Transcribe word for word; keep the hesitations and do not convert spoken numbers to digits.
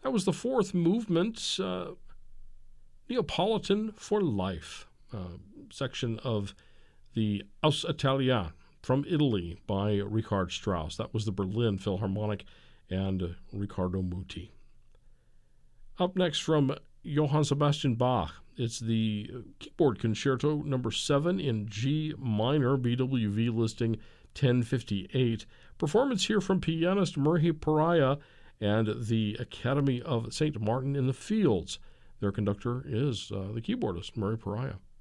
That was the fourth movement, uh, Neapolitan for Life, uh, section of the Aus Italien from Italy by Richard Strauss. That was the Berlin Philharmonic and uh, Riccardo Muti. Up next from Johann Sebastian Bach, it's the Keyboard Concerto number seven in G minor, B W V listing ten fifty-eight. Performance here from pianist Murray Pariah and the Academy of Saint Martin in the Fields. Their conductor is uh, the keyboardist, Murray Pariah.